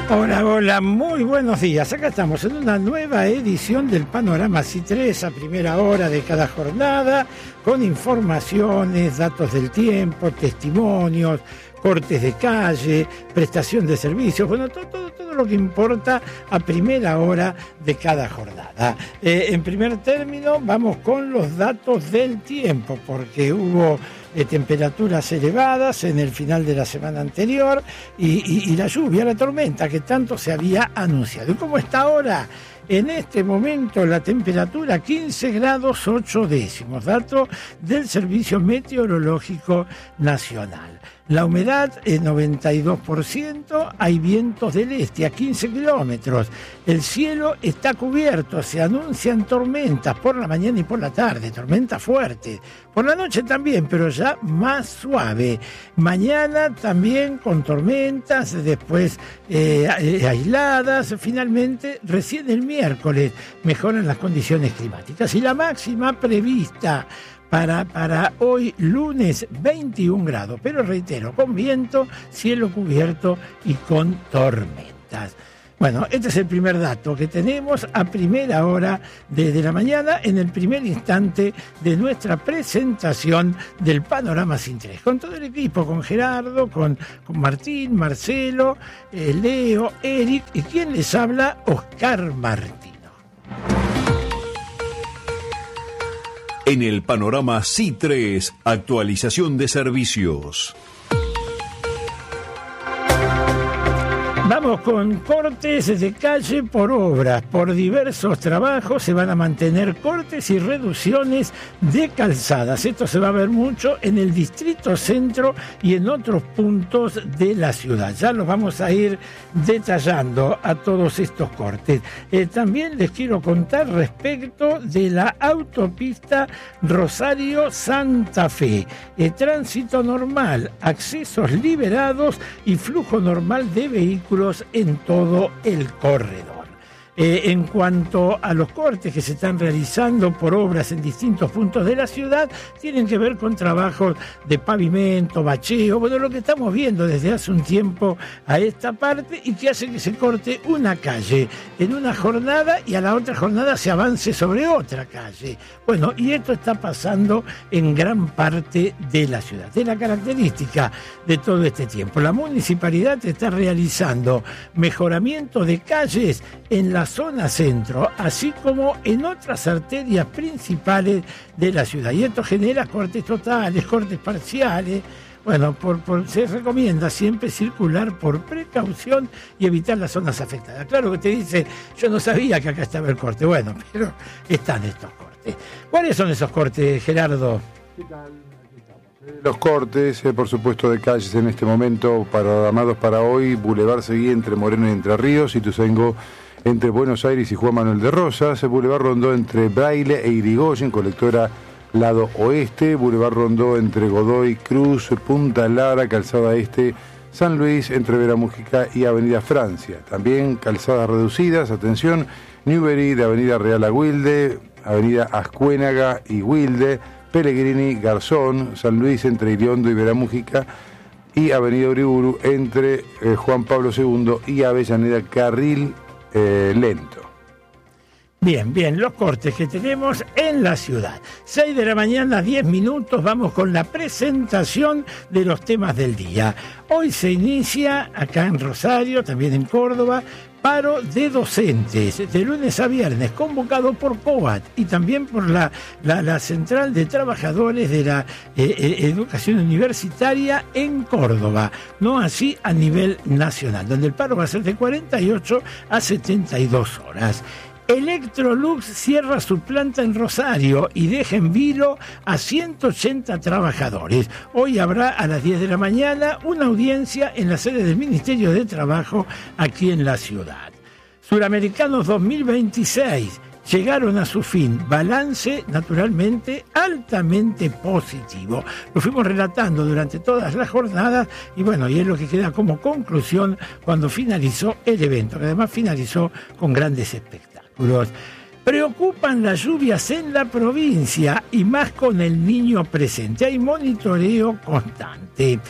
Hola, hola, muy buenos días. Acá estamos en una nueva edición del Panorama C3 a primera hora de cada jornada, con informaciones, datos del tiempo, testimonios, cortes de calle, prestación de servicios, bueno, todo lo que importa a primera hora de cada jornada. En primer término, vamos con los datos del tiempo, porque hubo temperaturas elevadas en el final de la semana anterior y la lluvia, la tormenta que tanto se había anunciado. ¿Y cómo está ahora? En este momento la temperatura 15 grados 8 décimos, dato del Servicio Meteorológico Nacional. La humedad es 92%, hay vientos del este a 15 kilómetros. El cielo está cubierto, se anuncian tormentas por la mañana y por la tarde, tormenta fuerte. Por la noche también, pero ya más suave. Mañana también con tormentas, después aisladas. Finalmente, recién el miércoles mejoran las condiciones climáticas. Y la máxima prevista para hoy lunes 21 grados, pero reitero, con viento, cielo cubierto y con tormentas. Bueno, este es el primer dato que tenemos a primera hora de la mañana, en el primer instante de nuestra presentación del Panorama C3. Con todo el equipo, con Gerardo, con Martín, Marcelo, Leo, Eric y quien les habla, Oscar Martino. En el Panorama C3, actualización de servicios. Vamos con cortes de calle por obras. Por diversos trabajos se van a mantener cortes y reducciones de calzadas. Esto se va a ver mucho en el Distrito Centro y en otros puntos de la ciudad. Ya los vamos a ir detallando a todos estos cortes. También les quiero contar respecto de la autopista Rosario-Santa Fe. Tránsito normal, accesos liberados y flujo normal de vehículos en todo el corredor. En cuanto a los cortes que se están realizando por obras en distintos puntos de la ciudad, tienen que ver con trabajos de pavimento, bacheo, bueno, lo que estamos viendo desde hace un tiempo a esta parte y que hace que se corte una calle en una jornada y a la otra jornada se avance sobre otra calle. Bueno, y esto está pasando en gran parte de la ciudad. Es la característica de todo este tiempo. La municipalidad está realizando mejoramiento de calles en la zona centro, así como en otras arterias principales de la ciudad. Y esto genera cortes totales, cortes parciales. Bueno, se recomienda siempre circular por precaución y evitar las zonas afectadas. Claro que te dice, yo no sabía que acá estaba el corte. Bueno, pero están estos cortes. ¿Cuáles son esos cortes, Gerardo? ¿Qué tal? Los cortes, por supuesto, de calles en este momento programados para hoy: Boulevard Seguí entre Moreno y Entre Ríos, Ituzaingó entre Buenos Aires y Juan Manuel de Rosas, Boulevard Rondó entre Braille e Irigoyen, colectora lado oeste, Boulevard Rondó entre Godoy Cruz, Punta Lara, Calzada Este, San Luis entre Vera Mújica y Avenida Francia. También calzadas reducidas, atención, Newbery de Avenida Real a Wilde, Avenida Ascuénaga y Wilde, Pellegrini, Garzón, San Luis entre Iriondo y Vera Mújica y Avenida Uriburu entre Juan Pablo II y Avellaneda, carril lento. Bien, los cortes que tenemos en la ciudad. 6 de la mañana, 10 minutos, vamos con la presentación de los temas del día. Hoy se inicia, acá en Rosario, también en Córdoba, paro de docentes, de lunes a viernes, convocado por COBAT y también por la Central de Trabajadores de la Educación Universitaria en Córdoba, no así a nivel nacional, donde el paro va a ser de 48 a 72 horas. Electrolux cierra su planta en Rosario y deja en vilo a 180 trabajadores. Hoy habrá a las 10 de la mañana una audiencia en la sede del Ministerio de Trabajo aquí en la ciudad. Suramericanos 2026 llegaron a su fin. Balance, naturalmente, altamente positivo. Lo fuimos relatando durante todas las jornadas y bueno, y es lo que queda como conclusión cuando finalizó el evento, que además finalizó con grandes espectáculos. Preocupan las lluvias en la provincia y más con el Niño presente. Hay monitoreo constante.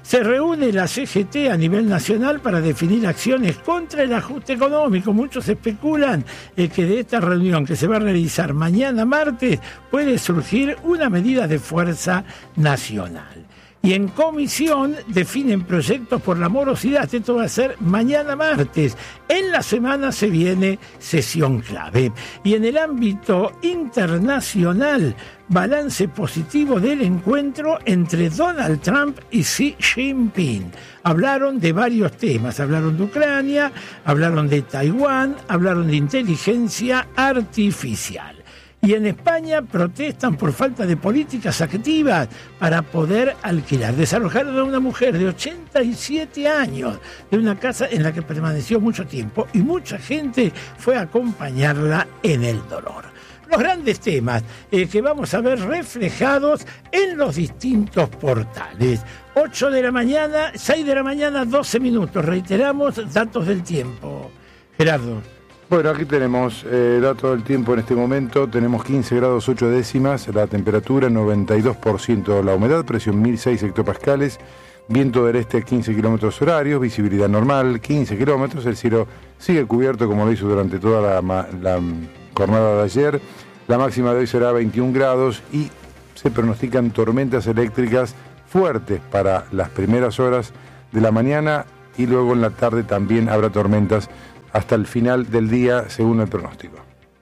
Se reúne la CGT a nivel nacional para definir acciones contra el ajuste económico. Muchos especulan que de esta reunión que se va a realizar mañana martes puede surgir una medida de fuerza nacional. Y en comisión definen proyectos por la morosidad. Esto va a ser mañana martes. En la semana se viene sesión clave. Y en el ámbito internacional, balance positivo del encuentro entre Donald Trump y Xi Jinping. Hablaron de varios temas. Hablaron de Ucrania, hablaron de Taiwán, hablaron de inteligencia artificial. Y en España protestan por falta de políticas activas para poder alquilar. Desalojaron a una mujer de 87 años de una casa en la que permaneció mucho tiempo y mucha gente fue a acompañarla en el dolor. Los grandes temas que vamos a ver reflejados en los distintos portales. 8 de la mañana, 6 de la mañana, 12 minutos. Reiteramos datos del tiempo. Gerardo. Bueno, aquí tenemos datos del tiempo en este momento. Tenemos 15 grados 8 décimas, la temperatura 92% la humedad, presión 1006 hectopascales, viento del este a 15 kilómetros horarios, visibilidad normal 15 kilómetros, el cielo sigue cubierto como lo hizo durante toda la jornada de ayer. La máxima de hoy será 21 grados y se pronostican tormentas eléctricas fuertes para las primeras horas de la mañana y luego en la tarde también habrá tormentas hasta el final del día, según el pronóstico.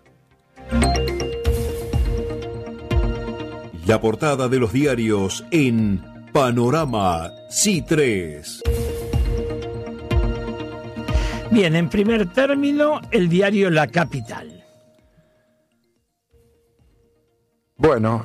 La portada de los diarios en Panorama C3. Bien, en primer término, el diario La Capital. Bueno,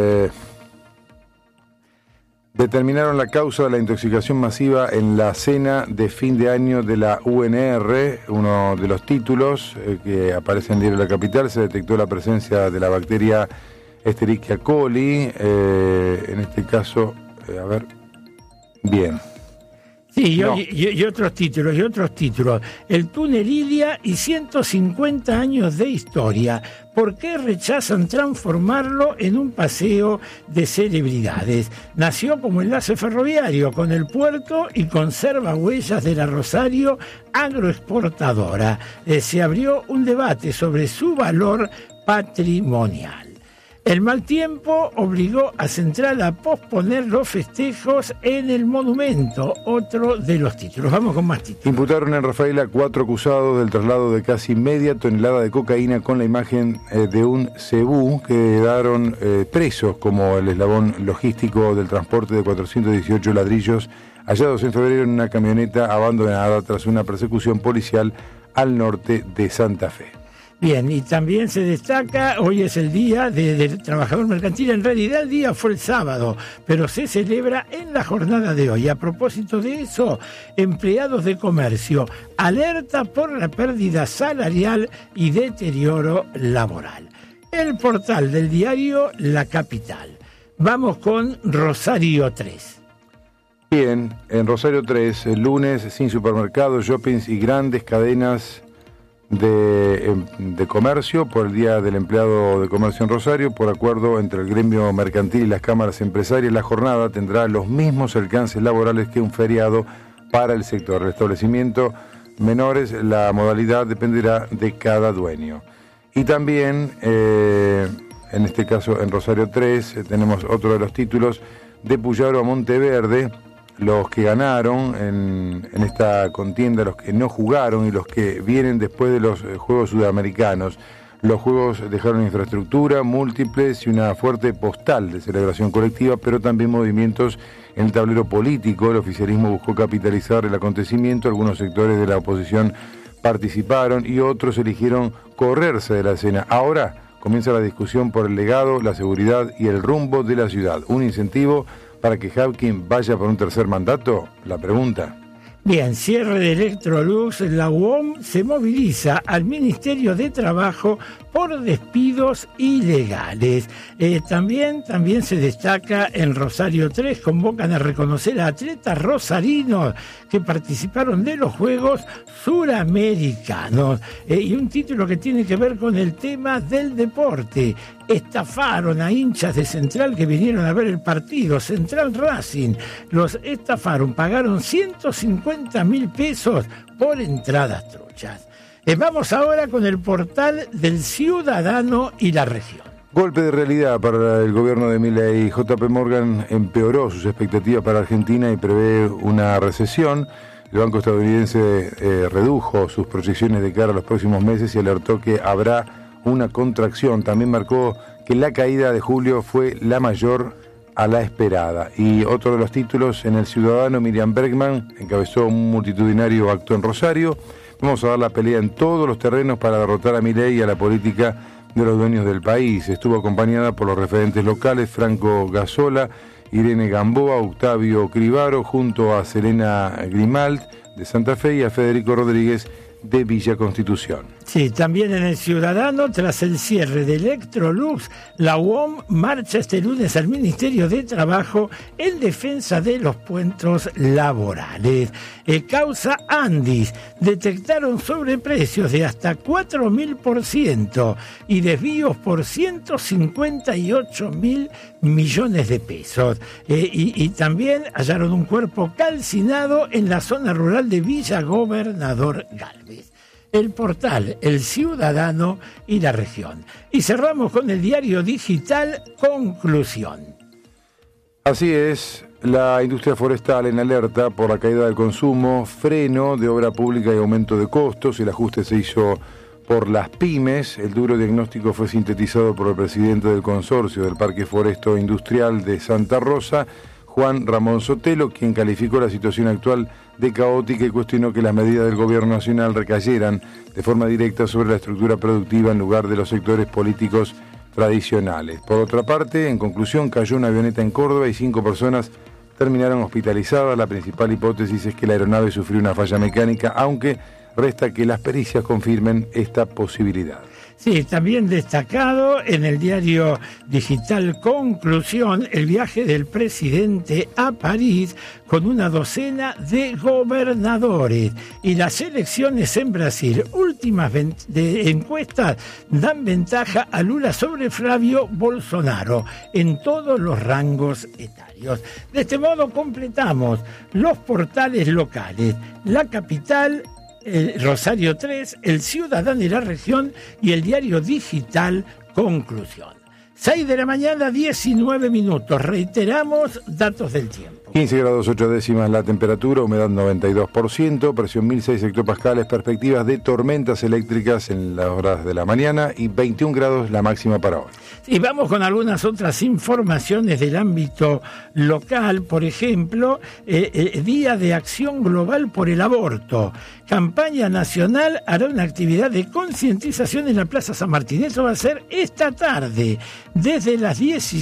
determinaron la causa de la intoxicación masiva en la cena de fin de año de la UNR, uno de los títulos que aparece en el diario La Capital. Se detectó la presencia de la bacteria Escherichia coli, en este caso, bien. Sí, y otros títulos. El túnel Ilia y 150 años de historia. ¿Por qué rechazan transformarlo en un paseo de celebridades? Nació como enlace ferroviario con el puerto y conserva huellas de la Rosario agroexportadora. Se abrió un debate sobre su valor patrimonial. El mal tiempo obligó a Central a posponer los festejos en el monumento, otro de los títulos. Vamos con más títulos. Imputaron en Rafaela 4 acusados del traslado de casi media tonelada de cocaína con la imagen de un cebú que quedaron presos como el eslabón logístico del transporte de 418 ladrillos hallados en febrero en una camioneta abandonada tras una persecución policial al norte de Santa Fe. Bien, y también se destaca, hoy es el día del trabajador mercantil, en realidad el día fue el sábado, pero se celebra en la jornada de hoy. A propósito de eso, empleados de comercio alerta por la pérdida salarial y deterioro laboral. El portal del diario La Capital. Vamos con Rosario 3. Bien, en Rosario 3, el lunes, sin supermercados, shoppings y grandes cadenas de comercio por el Día del Empleado de Comercio en Rosario. Por acuerdo entre el gremio mercantil y las cámaras empresarias, la jornada tendrá los mismos alcances laborales que un feriado para el sector. El establecimiento menores, la modalidad dependerá de cada dueño. Y también, en este caso en Rosario 3, tenemos otro de los títulos: de Puyaro a Monteverde, los que ganaron en esta contienda, los que no jugaron y los que vienen después de los Juegos Sudamericanos. Los Juegos dejaron infraestructura, múltiples y una fuerte postal de celebración colectiva, pero también movimientos en el tablero político. El oficialismo buscó capitalizar el acontecimiento, algunos sectores de la oposición participaron y otros eligieron correrse de la escena. Ahora comienza la discusión por el legado, la seguridad y el rumbo de la ciudad. ¿Un incentivo para que Hawking vaya por un tercer mandato? La pregunta. Bien, cierre de Electrolux. La UOM se moviliza al Ministerio de Trabajo por despidos ilegales. También se destaca en Rosario 3, convocan a reconocer a atletas rosarinos que participaron de los Juegos Suramericanos. Y un título que tiene que ver con el tema del deporte. estafaron a hinchas de Central que vinieron a ver el partido. Central Racing los estafaron, pagaron 150.000 pesos por entradas truchas. Vamos ahora con el portal del Ciudadano y la Región. Golpe de realidad para el gobierno de Milei. JP Morgan empeoró sus expectativas para Argentina y prevé una recesión. El banco estadounidense redujo sus proyecciones de cara a los próximos meses y alertó que habrá una contracción. También marcó que la caída de julio fue la mayor a la esperada. Y otro de los títulos en El Ciudadano, Miriam Bregman encabezó un multitudinario acto en Rosario. Vamos a dar la pelea en todos los terrenos para derrotar a Milei y a la política de los dueños del país. Estuvo acompañada por los referentes locales, Franco Gasola, Irene Gamboa, Octavio Cribaro, junto a Selena Grimald de Santa Fe y a Federico Rodríguez de Villa Constitución. Sí, también en El Ciudadano, tras el cierre de Electrolux, la UOM marcha este lunes al Ministerio de Trabajo en defensa de los puestos laborales. Causa Andis, detectaron sobreprecios de hasta 4.000% y desvíos por 158.000 millones de pesos. Y también hallaron un cuerpo calcinado en la zona rural de Villa Gobernador Galvez. El portal El Ciudadano y la Región. Y cerramos con el diario digital Conclusión. Así es, la industria forestal en alerta por la caída del consumo, freno de obra pública y aumento de costos. El ajuste se hizo por las pymes. El duro diagnóstico fue sintetizado por el presidente del consorcio del Parque Foresto Industrial de Santa Rosa, Juan Ramón Sotelo, quien calificó la situación actual de caótica y cuestionó que las medidas del gobierno nacional recayeran de forma directa sobre la estructura productiva en lugar de los sectores políticos tradicionales. Por otra parte, en conclusión, cayó una avioneta en Córdoba y 5 personas terminaron hospitalizadas. La principal hipótesis es que la aeronave sufrió una falla mecánica, aunque resta que las pericias confirmen esta posibilidad. Sí, también destacado en el diario digital Conclusión el viaje del presidente a París con una docena de gobernadores y las elecciones en Brasil. Últimas encuestas dan ventaja a Lula sobre Flavio Bolsonaro en todos los rangos etarios. De este modo completamos los portales locales, La Capital, Rosario 3, El Ciudadano y la Región y el diario digital Conclusión. 6 de la mañana, 19 minutos. Reiteramos datos del tiempo. 15 grados 8 décimas la temperatura, humedad 92%, presión 1006 hectopascales, perspectivas de tormentas eléctricas en las horas de la mañana y 21 grados la máxima para hoy. Y vamos con algunas otras informaciones del ámbito local. Por ejemplo, Día de Acción Global por el Aborto. Campaña Nacional hará una actividad de concientización en la Plaza San Martín. Eso va a ser esta tarde. Desde las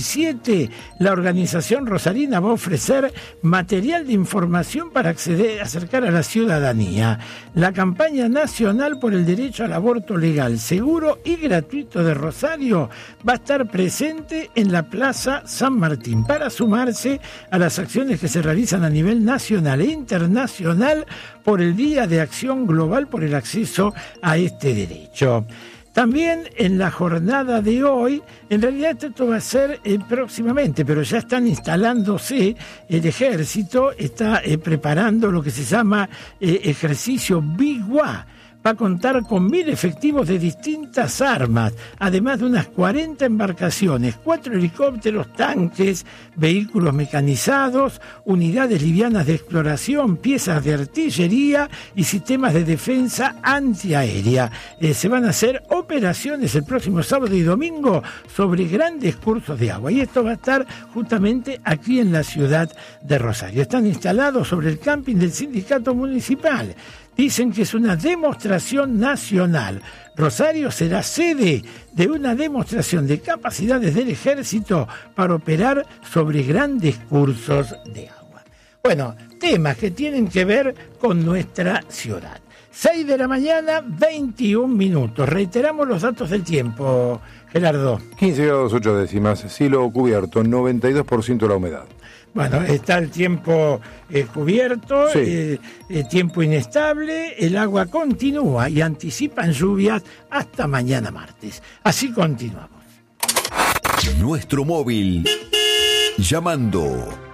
17, la organización rosarina va a ofrecer material de información para acercar a la ciudadanía. La campaña nacional por el derecho al aborto legal, seguro y gratuito de Rosario va a estar presente en la Plaza San Martín para sumarse a las acciones que se realizan a nivel nacional e internacional por el Día de Acción Global por el acceso a este derecho. También en la jornada de hoy, en realidad esto va a ser próximamente, pero ya están instalándose, el ejército está preparando lo que se llama ejercicio Biguá. Va a contar con 1.000 efectivos de distintas armas, además de unas 40 embarcaciones, 4 helicópteros, tanques, vehículos mecanizados, unidades livianas de exploración, piezas de artillería y sistemas de defensa antiaérea. Se van a hacer operaciones el próximo sábado y domingo sobre grandes cursos de agua. Y esto va a estar justamente aquí en la ciudad de Rosario. Están instalados sobre el camping del sindicato municipal. Dicen que es una demostración nacional. Rosario será sede de una demostración de capacidades del ejército para operar sobre grandes cursos de agua. Bueno, temas que tienen que ver con nuestra ciudad. 6 de la mañana, 21 minutos. Reiteramos los datos del tiempo, Gerardo. 15 grados 8 décimas, cielo cubierto, 92% la humedad. Bueno, está el tiempo cubierto, sí. Tiempo inestable, el agua continúa y anticipan lluvias hasta mañana martes. Así continuamos. Nuestro móvil. Llamando.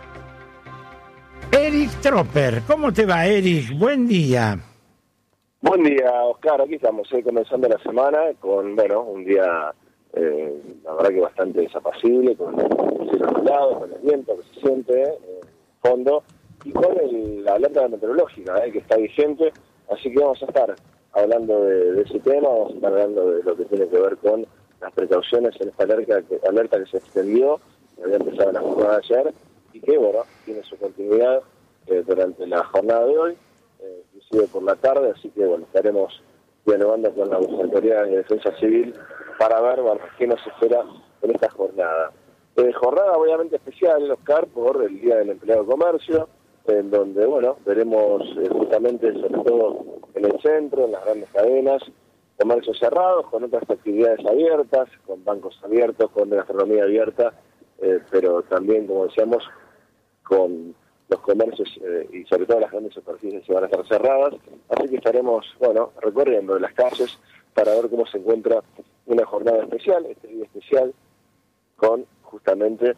Eric Tropper, ¿cómo te va, Eric? Buen día. Buen día, Oscar. Aquí estamos comenzando la semana con, un día, la verdad que bastante desapacible, con el cielo nublado, con el viento que se siente en el fondo y con la alerta meteorológica que está vigente. Así que vamos a estar hablando de ese tema, vamos a estar hablando de lo que tiene que ver con las precauciones en esta alerta que se extendió, que había empezado la jornada de ayer y que, tiene su continuidad durante la jornada de hoy, inclusive por la tarde, así que, estaremos dialogando con las autoridades de defensa civil para ver, qué nos espera en esta jornada. Jornada obviamente especial, Oscar, por el Día del Empleado de Comercio, en donde, veremos justamente, sobre todo en el centro, en las grandes cadenas, comercios cerrados, con otras actividades abiertas, con bancos abiertos, con gastronomía abierta, pero también, como decíamos, con los comercios y sobre todo las grandes superficies que van a estar cerradas. Así que estaremos, recorriendo las calles para ver cómo se encuentra una jornada especial, este día especial, con justamente,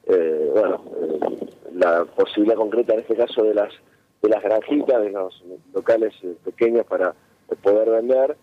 la posibilidad concreta en este caso de las granjitas, de los locales pequeños para poder vender,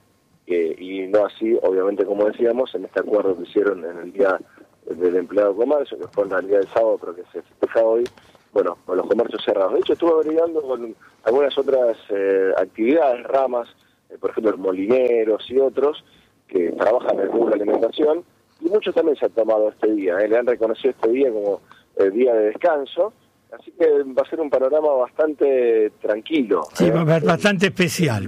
y no así, obviamente, como decíamos, en este acuerdo que hicieron en el Día del Empleado de Comercio, que fue en realidad el sábado, pero que se festeja hoy, con los comercios cerrados. De hecho, estuve averiguando con algunas otras actividades, ramas, por ejemplo, molineros y otros, que trabajan en el rubro de la alimentación, y muchos también se han tomado este día, le han reconocido este día como día de descanso, así que va a ser un panorama bastante tranquilo. Sí, bastante especial.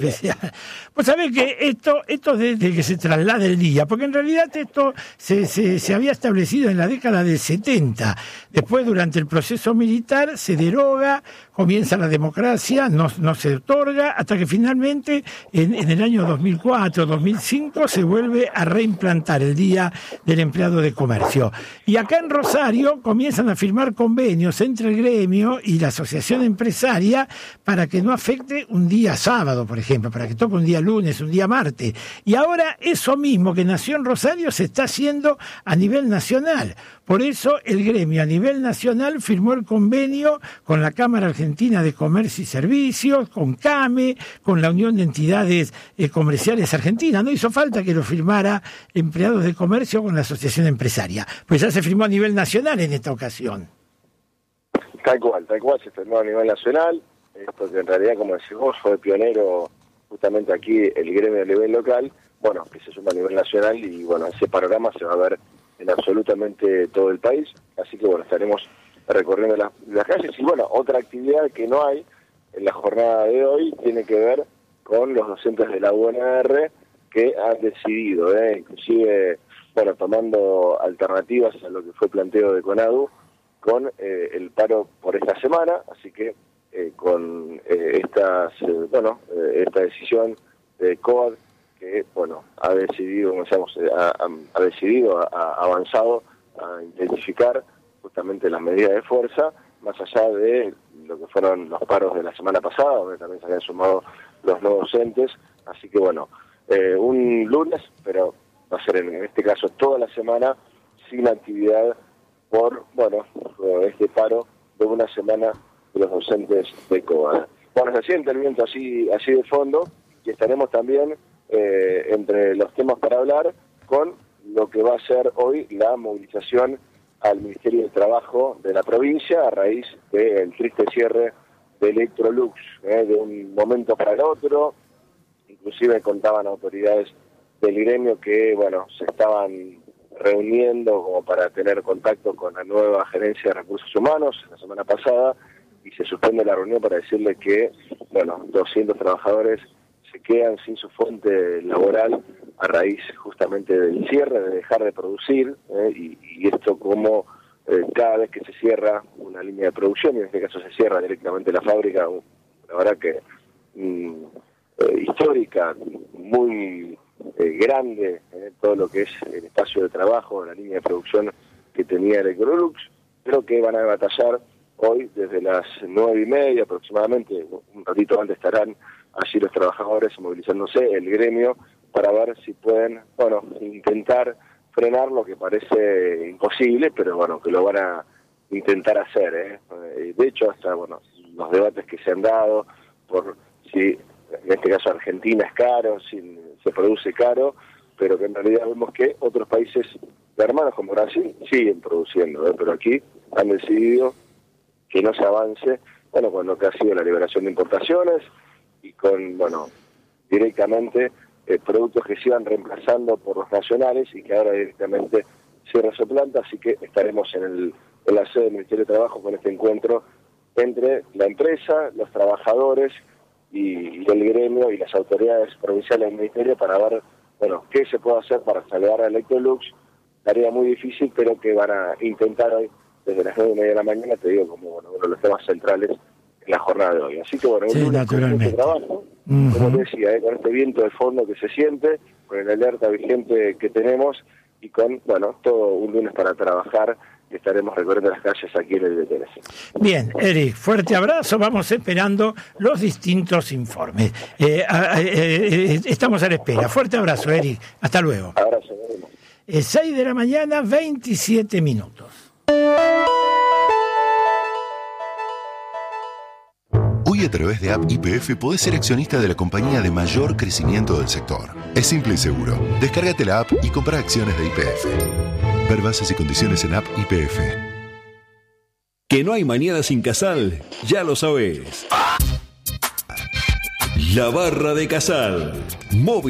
Pues sabés que esto desde que se traslada el día, porque en realidad esto se había establecido en la década del 70. Después, durante el proceso militar, se deroga, comienza la democracia, no se otorga, hasta que finalmente en el año 2004, 2005, se vuelve a reimplantar el Día del Empleado de Comercio. Y acá en Rosario comienzan a firmar convenios entre el gremio y la asociación empresaria para que no afecte un día sábado, por ejemplo, para que toque un día lunes, un día martes. Y ahora eso mismo que nació en Rosario se está haciendo a nivel nacional. Por eso el gremio a nivel nacional firmó el convenio con la Cámara Argentina de Comercio y Servicios, con CAME, con la Unión de Entidades Comerciales Argentinas. No hizo falta que lo firmara Empleados de Comercio con la Asociación Empresaria, pues ya se firmó a nivel nacional en esta ocasión. Tal cual, se firmó a nivel nacional, porque en realidad, como decís vos, fue pionero justamente aquí el gremio a nivel local, que se suma a nivel nacional y ese panorama se va a ver en absolutamente todo el país, así que estaremos recorriendo las calles. Y otra actividad que no hay en la jornada de hoy tiene que ver con los docentes de la UNR que han decidido, inclusive, tomando alternativas a lo que fue planteo de CONADU, con el paro por esta semana, así que con esta decisión de COAD, que ha decidido, ha avanzado a intensificar justamente las medidas de fuerza, más allá de lo que fueron los paros de la semana pasada, donde también se habían sumado los no docentes, así que un lunes, pero va a ser en este caso toda la semana sin actividad por este paro de una semana de los docentes de COA. Se siente el viento así de fondo, y estaremos también entre los temas para hablar con lo que va a ser hoy la movilización al Ministerio de Trabajo de la provincia a raíz del triste cierre de Electrolux, de un momento para el otro. Inclusive contaban autoridades del gremio que se estaban reuniendo como para tener contacto con la nueva gerencia de recursos humanos la semana pasada, y se suspende la reunión para decirle que 200 trabajadores se quedan sin su fuente laboral a raíz justamente del cierre, de dejar de producir, y esto como cada vez que se cierra una línea de producción, y en este caso se cierra directamente la fábrica, la verdad que histórica, muy grande, todo lo que es el espacio de trabajo, la línea de producción que tenía Electrolux. Creo que van a batallar hoy desde las 9:30 aproximadamente, un ratito antes estarán allí los trabajadores movilizándose, el gremio, para ver si pueden, intentar frenar lo que parece imposible, pero bueno, que lo van a intentar hacer, ¿eh? De hecho, hasta bueno, los debates que se han dado por si en este caso Argentina es caro, si se produce caro, pero que en realidad vemos que otros países hermanos como Brasil siguen produciendo, ¿eh? Pero aquí han decidido que no se avance, bueno, con lo que ha sido la liberación de importaciones y con, bueno, directamente productos que se iban reemplazando por los nacionales y que ahora directamente cierra su planta, así que estaremos en la sede del Ministerio de Trabajo con este encuentro entre la empresa, los trabajadores y el gremio y las autoridades provinciales del Ministerio para ver, bueno, qué se puede hacer para salvar a Electrolux. Tarea muy difícil, pero que van a intentar hoy, desde las 9:30 de la mañana, te digo, como bueno, uno de los temas centrales en la jornada de hoy. Así que bueno, sí, naturalmente. Trabajo, como te decía, con este viento de fondo que se siente, con el alerta vigente que tenemos y con, bueno, todo un lunes para trabajar, estaremos recorriendo las calles aquí en el DTNC. Bien, Eric, fuerte abrazo, vamos esperando los distintos informes. Estamos a la espera. Fuerte abrazo, Eric. Hasta luego. Abrazo, nos vemos. 6 de la mañana, 27 minutos. Hoy a través de App YPF podés ser accionista de la compañía de mayor crecimiento del sector. Es simple y seguro. Descárgate la app y compra acciones de YPF. Ver bases y condiciones en App YPF. Que no hay mañana sin Casal, ya lo sabés. La barra de Casal. Móvil.